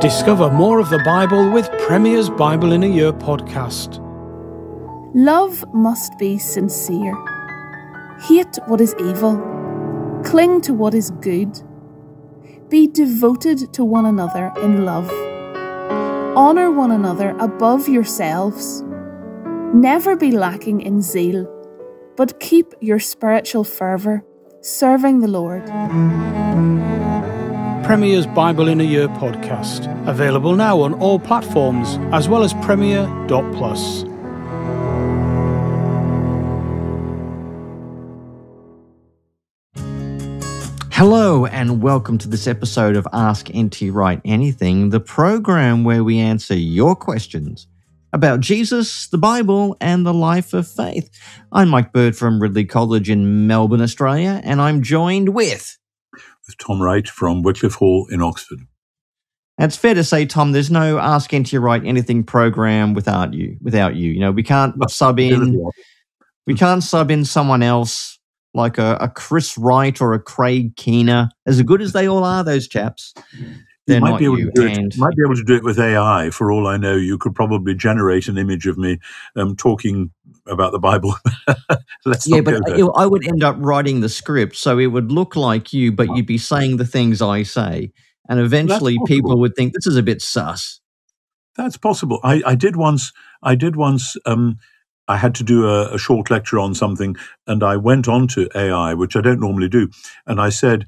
Discover more of the Bible with Premier's Bible in a Year podcast. Love must be sincere. Hate what is evil. Cling to what is good. Be devoted to one another in love. Honour one another above yourselves. Never be lacking in zeal, but keep your spiritual fervour, serving the Lord. Premier's Bible in a Year podcast, available now on all platforms, as well as Premier.plus. Hello and welcome to this episode of Ask N.T. Wright Anything, the program where we answer your questions about Jesus, the Bible, and the life of faith. I'm Mike Bird from Ridley College in Melbourne, Australia, and I'm joined with Tom Wright from Wycliffe Hall in Oxford. And it's fair to say, Tom, there's no Ask N.T. Wright Anything program without you. You know, we can't sub in someone else like a Chris Wright or a Craig Keener. As good as they all are, those chaps, they're not you. You might be able to do it with AI. For all I know, you could probably generate an image of me talking about the Bible. I would end up writing the script, so it would look like you, but you'd be saying the things I say, and eventually people would think this is a bit sus. That's possible. I did once. I had to do a short lecture on something, and I went on to AI, which I don't normally do, and I said,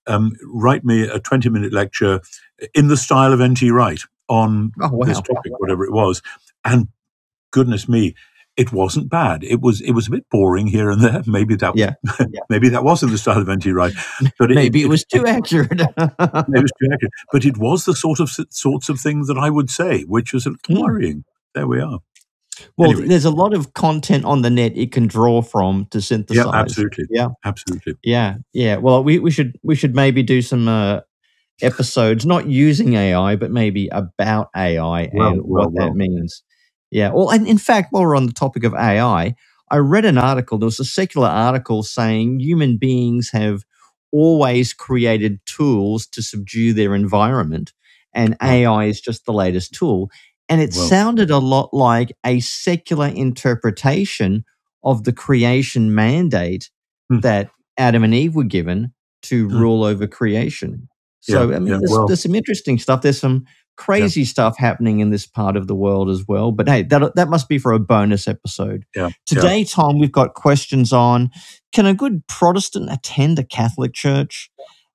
write me a 20-minute lecture in the style of N.T. Wright on this topic, whatever it was. And goodness me, it wasn't bad. It was a bit boring here and there. Maybe that wasn't the style of N.T. Wright, but it was too accurate. Maybe it was too accurate, but it was the sorts of things that I would say, which was a little worrying. There we are. Well, anyway. There's a lot of content on the net it can draw from to synthesize. Yeah, absolutely. Yeah, absolutely. Yeah. Well, we should maybe do some episodes not using AI, but maybe about AI and what that means. Yeah. Well, and in fact, while we're on the topic of AI, I read an article. There was a secular article saying human beings have always created tools to subdue their environment, and AI is just the latest tool. And it sounded a lot like a secular interpretation of the creation mandate that Adam and Eve were given to rule over creation. So, there's some interesting stuff. There's some crazy stuff happening in this part of the world as well. But hey, that must be for a bonus episode. Yeah. Today, Tom, we've got questions on, can a good Protestant attend a Catholic church?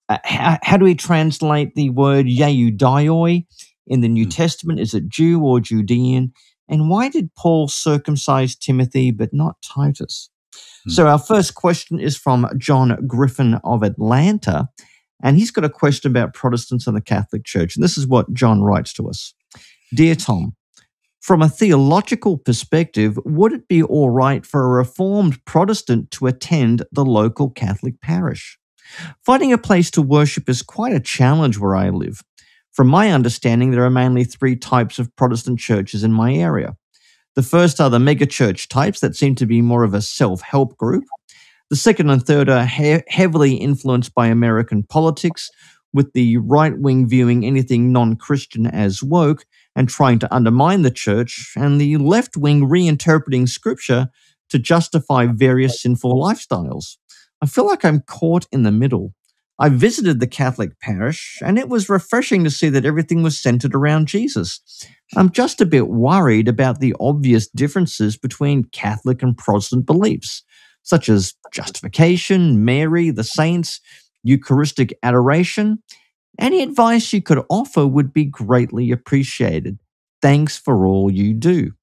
How do we translate the word Yehudioi in the New Testament? Is it Jew or Judean? And why did Paul circumcise Timothy but not Titus? So our first question is from John Griffin of Atlanta, and he's got a question about Protestants and the Catholic Church. And this is what John writes to us. Dear Tom, from a theological perspective, would it be all right for a Reformed Protestant to attend the local Catholic parish? Finding a place to worship is quite a challenge where I live. From my understanding, there are mainly three types of Protestant churches in my area. The first are the megachurch types that seem to be more of a self-help group. The second and third are heavily influenced by American politics, with the right wing viewing anything non-Christian as woke and trying to undermine the church, and the left wing reinterpreting scripture to justify various sinful lifestyles. I feel like I'm caught in the middle. I visited the Catholic parish, and it was refreshing to see that everything was centered around Jesus. I'm just a bit worried about the obvious differences between Catholic and Protestant beliefs, such as justification, Mary, the saints, Eucharistic adoration. Any advice you could offer would be greatly appreciated. Thanks for all you do.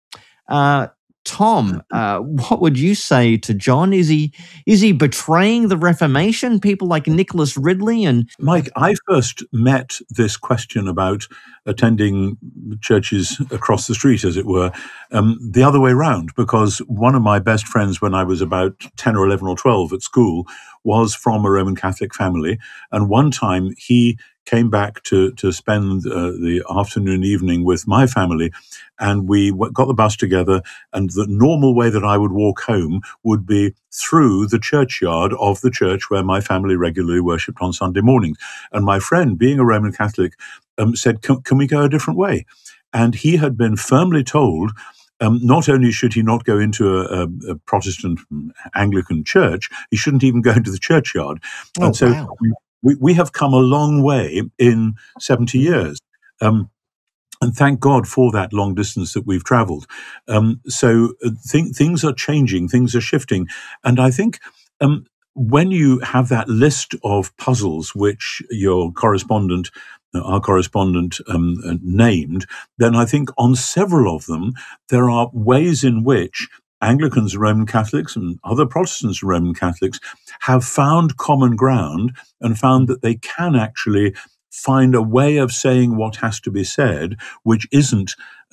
Tom, what would you say to John? Is he betraying the Reformation? People like Nicholas Ridley and Mike, I first met this question about attending churches across the street, as it were, the other way round, because one of my best friends when I was about 10 or 11 or 12 at school was from a Roman Catholic family, and one time he came back to spend the afternoon, evening with my family, and we got the bus together, and the normal way that I would walk home would be through the churchyard of the church where my family regularly worshipped on Sunday mornings. And my friend, being a Roman Catholic, said, can we go a different way? And he had been firmly told, not only should he not go into a Protestant Anglican church, he shouldn't even go into the churchyard. Oh, and so wow. we have come a long way in 70 years. And thank God for that long distance that we've traveled. So things are changing, things are shifting. And I think when you have that list of puzzles which our correspondent named, then I think on several of them, there are ways in which Anglicans, Roman Catholics, and other Protestants, Roman Catholics have found common ground and found that they can actually find a way of saying what has to be said, which isn't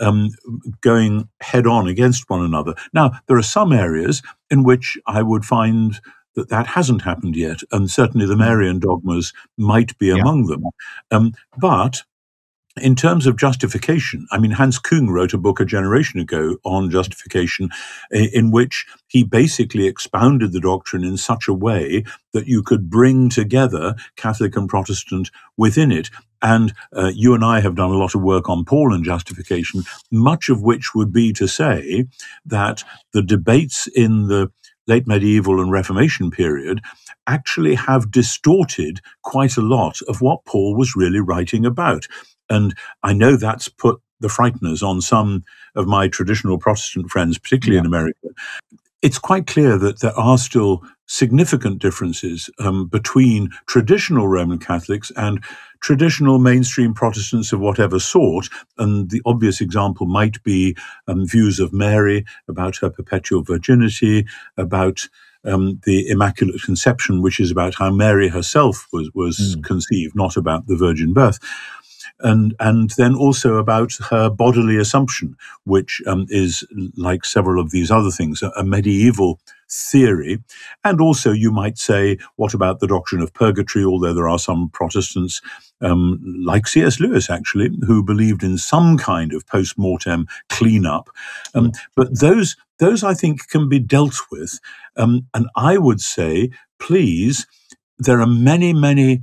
going head on against one another. Now, there are some areas in which I would find that hasn't happened yet, and certainly the Marian dogmas might be among them. But in terms of justification, I mean, Hans Küng wrote a book a generation ago on justification, in which he basically expounded the doctrine in such a way that you could bring together Catholic and Protestant within it. And you and I have done a lot of work on Paul and justification, much of which would be to say that the debates in the late medieval and Reformation period actually have distorted quite a lot of what Paul was really writing about. And I know that's put the frighteners on some of my traditional Protestant friends, particularly in America. It's quite clear that there are still significant differences between traditional Roman Catholics and traditional mainstream Protestants of whatever sort. And the obvious example might be views of Mary, about her perpetual virginity, about the Immaculate Conception, which is about how Mary herself was conceived, not about the virgin birth. And then also about her bodily assumption, which is, like several of these other things, a medieval theory. And also, you might say, what about the doctrine of purgatory? Although there are some Protestants, like C.S. Lewis, actually, who believed in some kind of post-mortem cleanup. But those, I think, can be dealt with. And I would say, please, there are many, many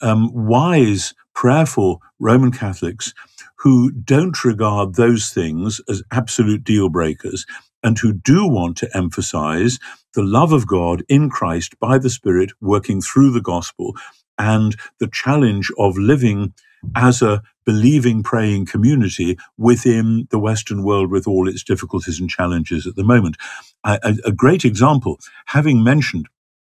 wise, prayerful Roman Catholics who don't regard those things as absolute deal breakers, and who do want to emphasize the love of God in Christ by the Spirit working through the gospel, and the challenge of living as a believing, praying community within the Western world with all its difficulties and challenges at the moment. A great example, having mentioned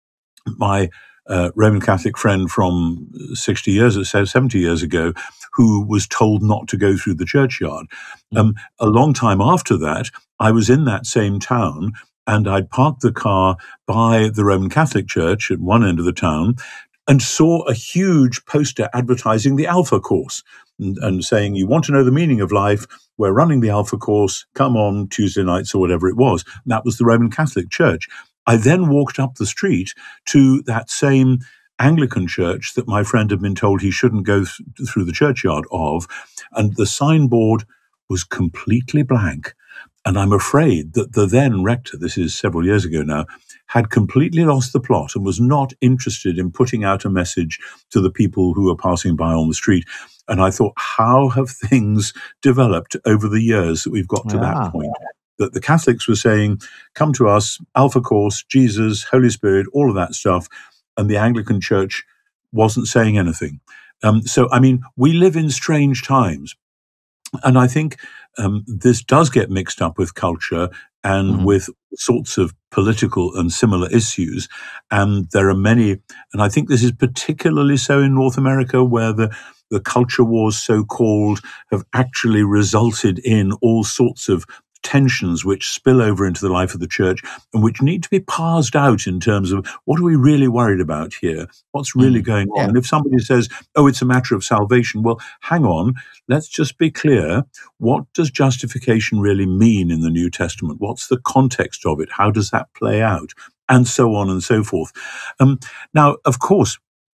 my Roman Catholic friend from 70 years ago, who was told not to go through the churchyard. A long time after that, I was in that same town, and I'd parked the car by the Roman Catholic Church at one end of the town, and saw a huge poster advertising the Alpha course and saying, you want to know the meaning of life, we're running the Alpha course, come on Tuesday nights or whatever it was. And that was the Roman Catholic Church. I then walked up the street to that same Anglican church that my friend had been told he shouldn't go through the churchyard of, and the signboard was completely blank. And I'm afraid that the then rector, this is several years ago now, had completely lost the plot and was not interested in putting out a message to the people who were passing by on the street. And I thought, how have things developed over the years that we've got to that point? That the Catholics were saying, come to us, Alpha course, Jesus, Holy Spirit, all of that stuff. And the Anglican Church wasn't saying anything. So, I mean, we live in strange times. And I think this does get mixed up with culture and with sorts of political and similar issues. And there are many, and I think this is particularly so in North America, where the culture wars, so-called, have actually resulted in all sorts of tensions which spill over into the life of the church and which need to be parsed out in terms of what are we really worried about here? What's really going on? And if somebody says, oh, it's a matter of salvation, well, hang on, let's just be clear. What does justification really mean in the New Testament? What's the context of it? How does that play out? And so on and so forth. Now, of course,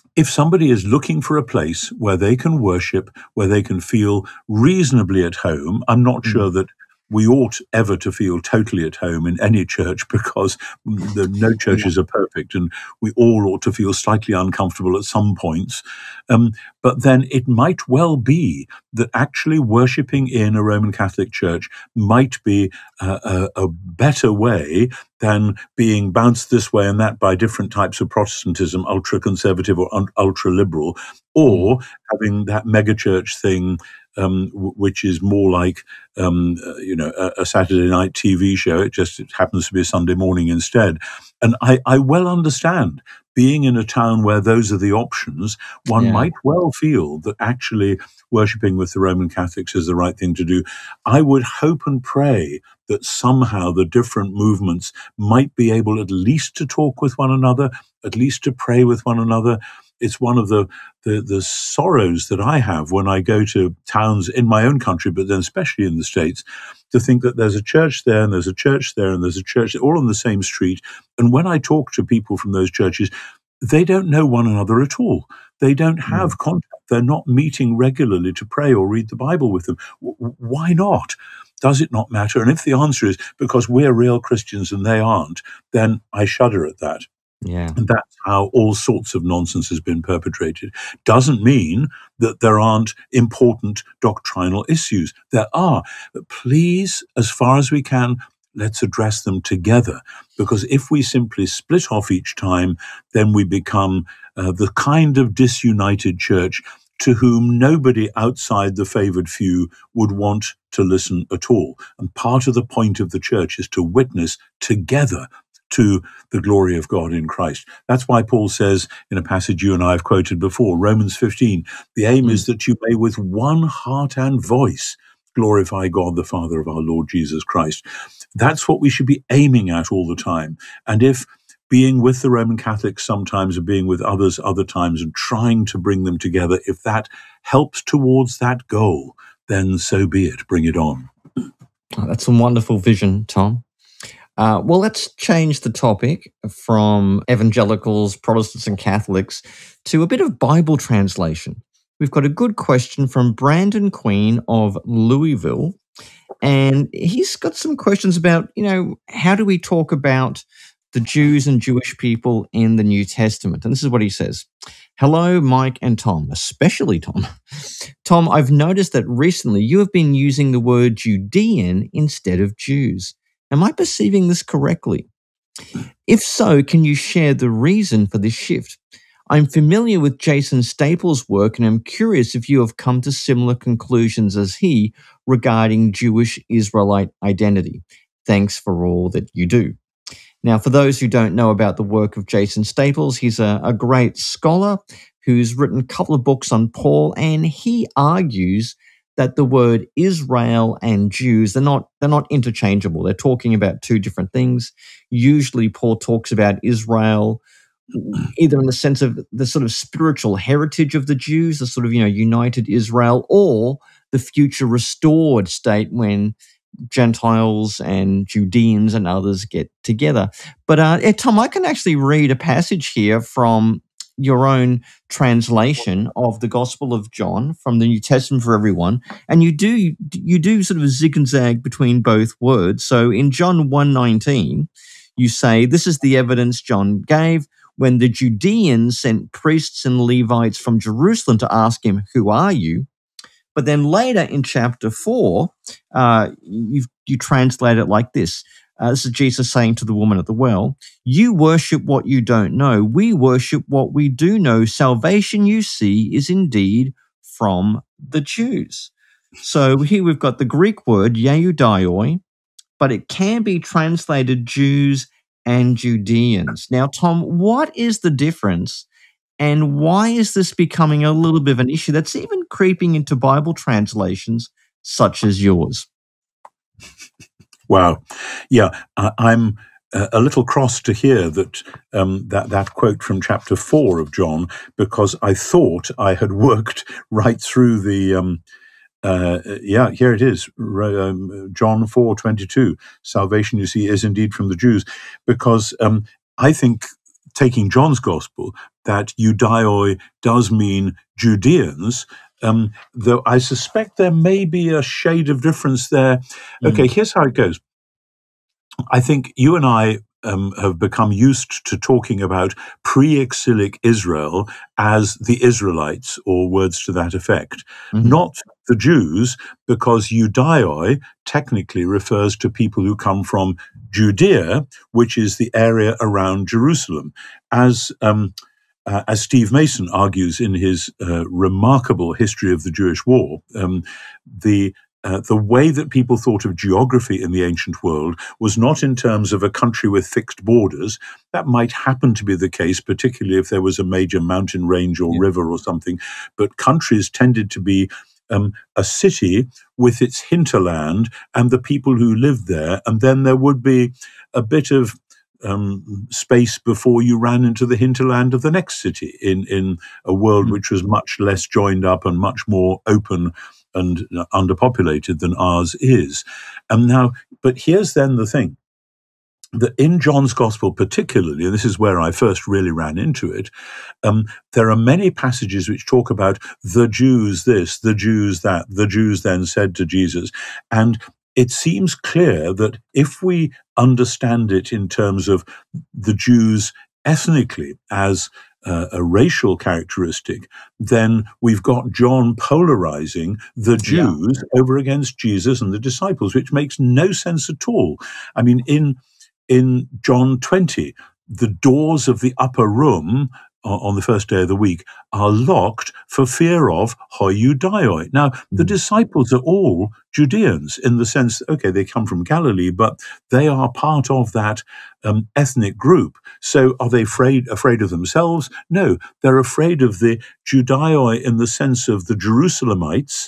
if somebody is looking for a place where they can worship, where they can feel reasonably at home, I'm not sure that we ought ever to feel totally at home in any church, because no churches are perfect, and we all ought to feel slightly uncomfortable at some points. But then it might well be that actually worshipping in a Roman Catholic church might be a better way than being bounced this way and that by different types of Protestantism, ultra-conservative or ultra-liberal, or having that megachurch thing, which is more like, a Saturday night TV show. It happens to be a Sunday morning instead. And I well understand, being in a town where those are the options, one might well feel that actually worshipping with the Roman Catholics is the right thing to do. I would hope and pray that somehow the different movements might be able at least to talk with one another, at least to pray with one another. It's one of the sorrows that I have when I go to towns in my own country, but then especially in the States, to think that there's a church there and there's a church there and there's a church all on the same street. And when I talk to people from those churches, they don't know one another at all. They don't have contact. They're not meeting regularly to pray or read the Bible with them. Why not? Does it not matter? And if the answer is because we're real Christians and they aren't, then I shudder at that. Yeah. And that's how all sorts of nonsense has been perpetrated. Doesn't mean that there aren't important doctrinal issues. There are. But please, as far as we can, let's address them together. Because if we simply split off each time, then we become the kind of disunited church to whom nobody outside the favored few would want to listen at all. And part of the point of the church is to witness together to the glory of God in Christ. That's why Paul says in a passage you and I have quoted before, Romans 15, the aim is that you may with one heart and voice glorify God the Father of our Lord Jesus Christ. That's what we should be aiming at all the time. And if being with the Roman Catholics sometimes and being with others other times and trying to bring them together, if that helps towards that goal, then so be it. Bring it on. Oh, that's a wonderful vision, Tom. Well, let's change the topic from evangelicals, Protestants and Catholics to a bit of Bible translation. We've got a good question from Brandon Queen of Louisville, and he's got some questions about, how do we talk about the Jews and Jewish people in the New Testament? And this is what he says. Hello, Mike and Tom, especially Tom. Tom, I've noticed that recently you have been using the word Judean instead of Jews. Am I perceiving this correctly? If so, can you share the reason for this shift? I'm familiar with Jason Staples' work, and I'm curious if you have come to similar conclusions as he regarding Jewish Israelite identity. Thanks for all that you do. Now, for those who don't know about the work of Jason Staples, he's a great scholar who's written a couple of books on Paul, and he argues that the word Israel and Jews, they're not interchangeable. They're talking about two different things. Usually Paul talks about Israel either in the sense of the sort of spiritual heritage of the Jews, the sort of, united Israel, or the future restored state when Gentiles and Judeans and others get together. But Tom, I can actually read a passage here from your own translation of the Gospel of John from the New Testament for everyone, and you do sort of zig and zag between both words. So in John 1:19, you say, "This is the evidence John gave when the Judeans sent priests and Levites from Jerusalem to ask him, 'Who are you?'" But then later in chapter 4, you translate it like this. This is Jesus saying to the woman at the well, "You worship what you don't know. We worship what we do know. Salvation, you see, is indeed from the Jews." So here we've got the Greek word, Yehudaioi, but it can be translated Jews and Judeans. Now, Tom, what is the difference, and why is this becoming a little bit of an issue that's even creeping into Bible translations such as yours? Wow. Yeah, I'm a little cross to hear that that quote from chapter 4 of John, because I thought I had worked right through the, here it is, John 4:22, salvation, you see, is indeed from the Jews, because I think taking John's gospel, that Judaioi does mean Judeans, though I suspect there may be a shade of difference there. Okay, here's how it goes. I think you and I have become used to talking about pre-exilic Israel as the Israelites, or words to that effect, not the Jews, because Judaioi technically refers to people who come from Judea, which is the area around Jerusalem. As Steve Mason argues in his remarkable History of the Jewish War, the way that people thought of geography in the ancient world was not in terms of a country with fixed borders. That might happen to be the case, particularly if there was a major mountain range or river or something. But countries tended to be a city with its hinterland and the people who lived there. And then there would be a bit of space before you ran into the hinterland of the next city in a world which was much less joined up and much more open and underpopulated than ours is. But here's then the thing, that in John's Gospel particularly, and this is where I first really ran into it, there are many passages which talk about the Jews this, the Jews that, the Jews then said to Jesus. And it seems clear that if we understand it in terms of the Jews ethnically as a racial characteristic, then we've got John polarizing the Jews over against Jesus and the disciples, which makes no sense at all. I mean, in John 20, the doors of the upper room on the first day of the week are locked for fear of Judaioi. Now, the disciples are all Judeans in the sense, okay, they come from Galilee, but they are part of that ethnic group. So are they afraid of themselves? No, they're afraid of the Judaioi in the sense of the Jerusalemites.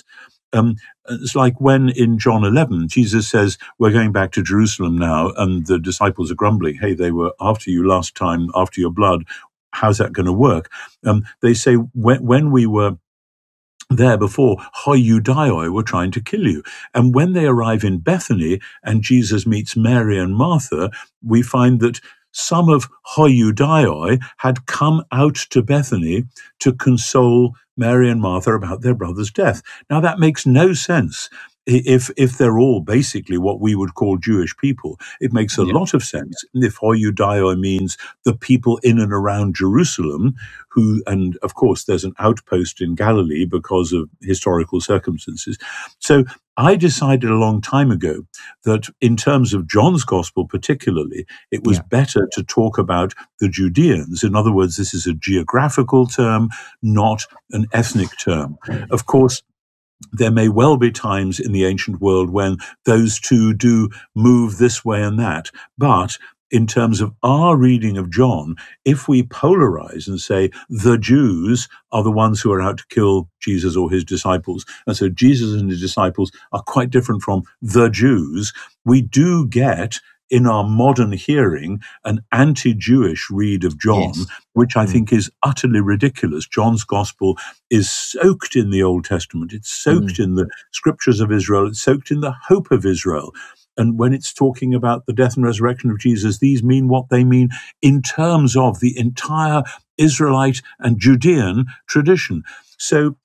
It's like when in John 11, Jesus says, we're going back to Jerusalem now, and the disciples are grumbling, hey, they were after you last time, after your blood. How's that going to work? They say, when we were there before, Judaioi were trying to kill you. And when they arrive in Bethany and Jesus meets Mary and Martha, we find that some of Judaioi had come out to Bethany to console Mary and Martha about their brother's death. Now, that makes no sense. If they're all basically what we would call Jewish people, it makes a lot of sense. If Judaioi means the people in and around Jerusalem, and of course there's an outpost in Galilee because of historical circumstances. So I decided a long time ago that in terms of John's Gospel particularly, it was better to talk about the Judeans. In other words, this is a geographical term, not an ethnic term. Of course, there may well be times in the ancient world when those two do move this way and that. But in terms of our reading of John, if we polarize and say the Jews are the ones who are out to kill Jesus or his disciples, and so Jesus and his disciples are quite different from the Jews, we do get in our modern hearing an anti-Jewish read of John, which I think is utterly ridiculous. John's Gospel is soaked in the Old Testament. It's soaked in the scriptures of Israel. It's soaked in the hope of Israel. And when it's talking about the death and resurrection of Jesus, these mean what they mean in terms of the entire Israelite and Judean tradition. So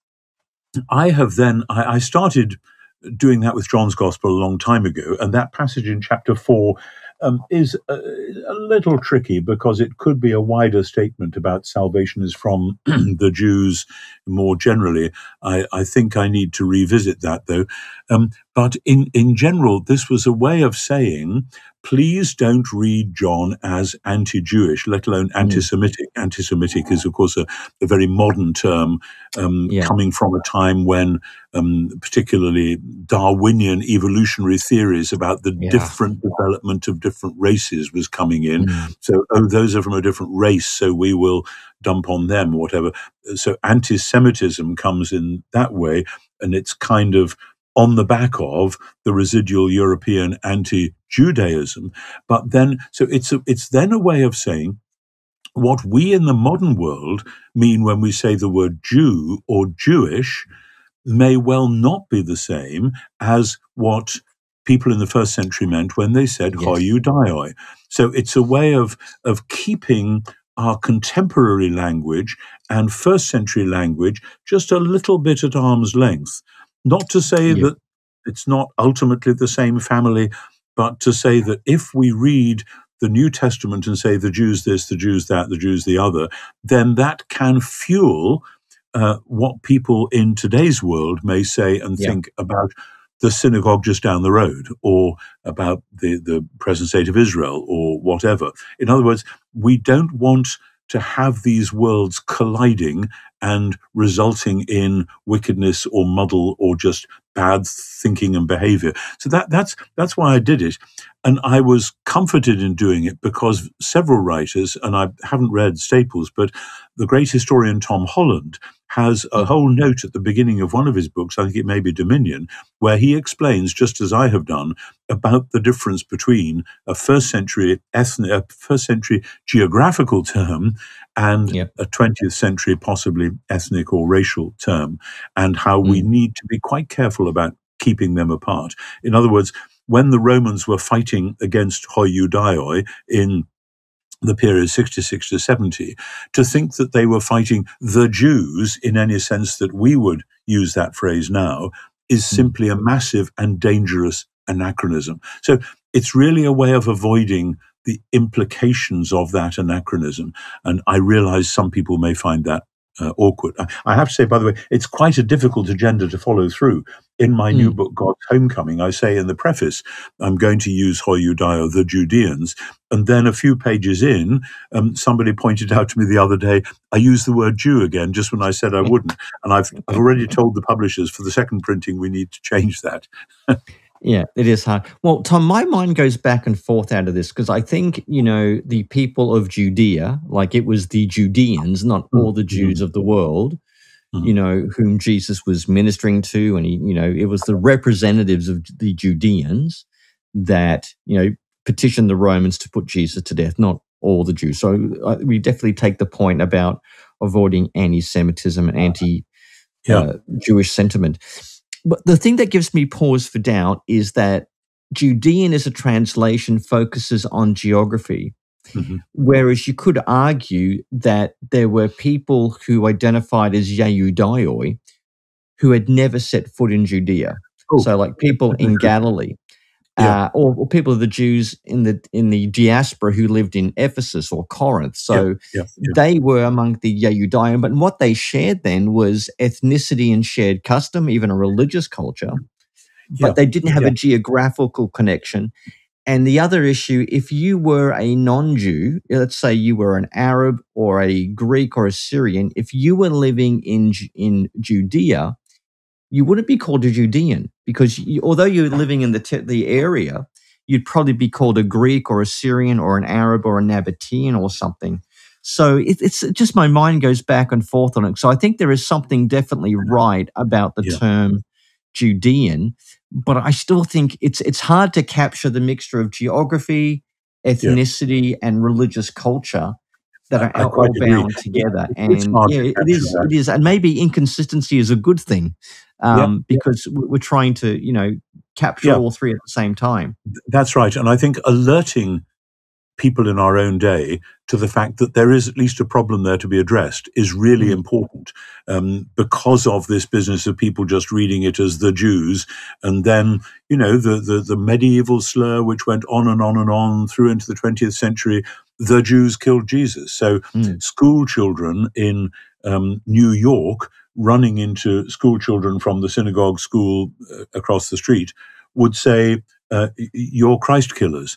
I started doing that with John's Gospel a long time ago, and that passage in chapter 4 is a little tricky because it could be a wider statement about salvation is from the Jews more generally. I think I need to revisit that, though. But in general, this was a way of saying, please don't read John as anti-Jewish, let alone anti-Semitic. Anti-Semitic is, of course, a very modern term coming from a time when particularly Darwinian evolutionary theories about the different development of different races was coming in. So, those are from a different race, so we will dump on them or whatever. So anti-Semitism comes in that way, and it's kind of on the back of the residual European anti-Judaism. But then, so it's then a way of saying what we in the modern world mean when we say the word Jew or Jewish may well not be the same as what people in the first century meant when they said Judaioi. So it's a way of keeping our contemporary language and first century language just a little bit at arm's length. Not to say that it's not ultimately the same family, but to say that if we read the New Testament and say the Jews this, the Jews that, the Jews the other, then that can fuel what people in today's world may say and think about the synagogue just down the road, or about the present state of Israel, or whatever. In other words, we don't want to have these worlds colliding and resulting in wickedness or muddle or just bad thinking and behavior. So that's why I did it. And I was comforted in doing it because several writers, and I haven't read Staples, but the great historian Tom Holland has a whole note at the beginning of one of his books, I think it may be Dominion, where he explains, just as I have done, about the difference between a first century geographical term and a 20th century possibly ethnic or racial term, and how we need to be quite careful about keeping them apart. In other words, when the Romans were fighting against hoi Judaioi in the period 66 to 70, to think that they were fighting the Jews in any sense that we would use that phrase now is simply a massive and dangerous anachronism. So it's really a way of avoiding the implications of that anachronism. And I realize some people may find that awkward. I have to say, by the way, it's quite a difficult agenda to follow through. In my new book, God's Homecoming, I say in the preface, I'm going to use hoi Judaioi, the Judeans. And then a few pages in, somebody pointed out to me the other day, I used the word Jew again, just when I said I wouldn't. And I've already told the publishers for the second printing, we need to change that. Yeah, it is hard. Well, Tom, my mind goes back and forth out of this because I think, the people of Judea, like it was the Judeans, not all the Jews of the world, whom Jesus was ministering to. And, it was the representatives of the Judeans that, petitioned the Romans to put Jesus to death, not all the Jews. So we definitely take the point about avoiding anti-Semitism and anti-Jewish sentiment. But the thing that gives me pause for doubt is that Judean as a translation focuses on geography, whereas you could argue that there were people who identified as Yehudaioi who had never set foot in Judea. So like people in Galilee, or people of the Jews in the diaspora who lived in Ephesus or Corinth. So they were among the Yehudaioi, but what they shared then was ethnicity and shared custom, even a religious culture, but they didn't have a geographical connection. And the other issue, if you were a non-Jew, let's say you were an Arab or a Greek or a Syrian, if you were living in Judea, you wouldn't be called a Judean because although you're living in the area, you'd probably be called a Greek or a Syrian or an Arab or a Nabatean or something. So it's just my mind goes back and forth on it. So I think there is something definitely right about the term Judean, but I still think it's hard to capture the mixture of geography, ethnicity, and religious culture that are all bound together. And it is. And maybe inconsistency is a good thing because we're trying to, capture all three at the same time. That's right. And I think alerting people in our own day to the fact that there is at least a problem there to be addressed is really important because of this business of people just reading it as the Jews. And then, the medieval slur, which went on and on and on through into the 20th century, the Jews killed Jesus. So school children in New York running into school children from the synagogue school across the street would say, you're Christ killers.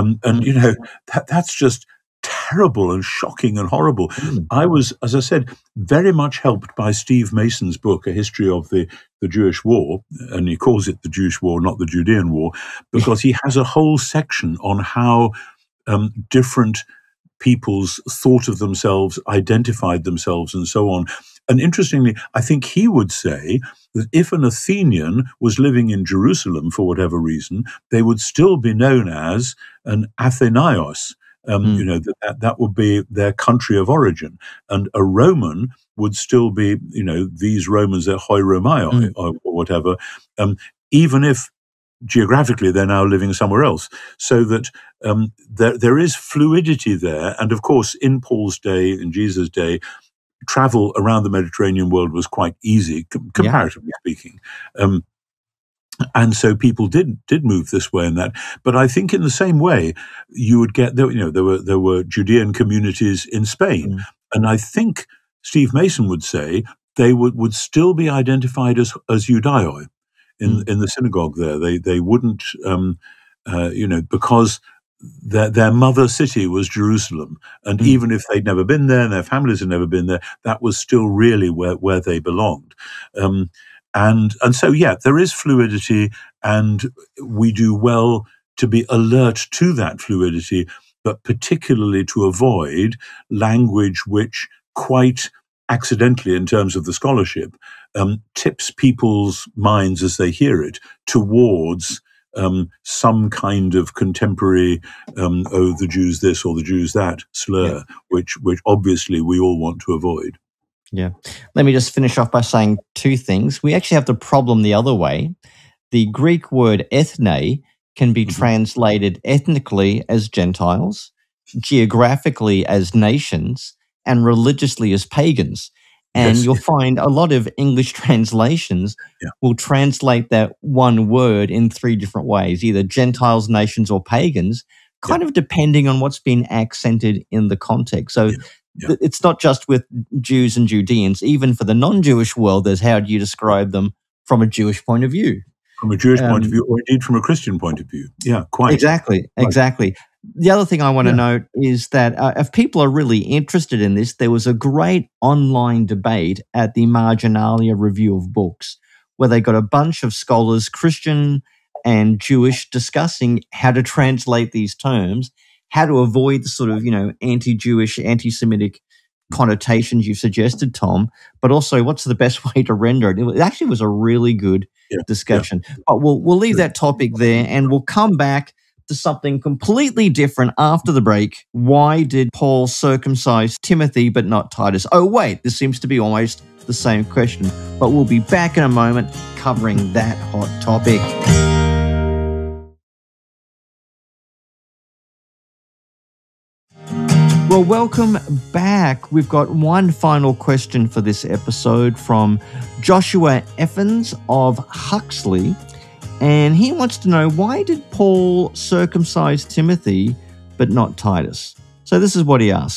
That's just terrible and shocking and horrible. I was, as I said, very much helped by Steve Mason's book, A History of the Jewish War, and he calls it the Jewish War, not the Judean War, because he has a whole section on how different peoples thought of themselves, identified themselves, and so on. And interestingly, I think he would say that if an Athenian was living in Jerusalem for whatever reason, they would still be known as an Athenaios. That would be their country of origin. And a Roman would still be, these Romans, they're hoi Romaioi or whatever, even if geographically they're now living somewhere else. So that there is fluidity there. And of course, in Paul's day, in Jesus' day, travel around the Mediterranean world was quite easy, comparatively speaking. And so people did move this way and that. But I think in the same way, you would get there were Judean communities in Spain, and I think Steve Mason would say they would still be identified as Judaioi in the synagogue there. They wouldn't because their mother city was Jerusalem, and even if they'd never been there and their families had never been there, that was still really where they belonged. And so, there is fluidity, and we do well to be alert to that fluidity, but particularly to avoid language which quite accidentally, in terms of the scholarship, tips people's minds as they hear it towards some kind of contemporary, the Jews this or the Jews that slur, which obviously we all want to avoid. Yeah. Let me just finish off by saying two things. We actually have the problem the other way. The Greek word ethne can be translated ethnically as Gentiles, geographically as nations, and religiously as pagans. And you'll find a lot of English translations will translate that one word in three different ways, either Gentiles, nations, or pagans, kind of depending on what's been accented in the context. So it's not just with Jews and Judeans. Even for the non-Jewish world, there's how do you describe them from a Jewish point of view? From a Jewish point of view, or indeed from a Christian point of view. Yeah, quite. Exactly. The other thing I want to note is that if people are really interested in this, there was a great online debate at the Marginalia Review of Books where they got a bunch of scholars, Christian and Jewish, discussing how to translate these terms, how to avoid the sort of, anti-Jewish, anti-Semitic connotations you've suggested, Tom, but also what's the best way to render it. It actually was a really good discussion. But we'll leave that topic there, and we'll come back to something completely different after the break. Why did Paul circumcise Timothy but not Titus? Oh, wait, this seems to be almost the same question, but we'll be back in a moment covering that hot topic. Well, welcome back. We've got one final question for this episode from Joshua Effens of Huxley. And he wants to know, why did Paul circumcise Timothy but not Titus? So this is what he asks.